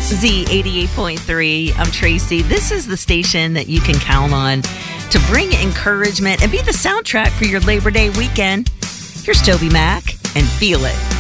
Z88.3. I'm Tracy. This is the station that you can count on to bring encouragement and be the soundtrack for your Labor Day weekend. Here's Toby Mac and Feel It.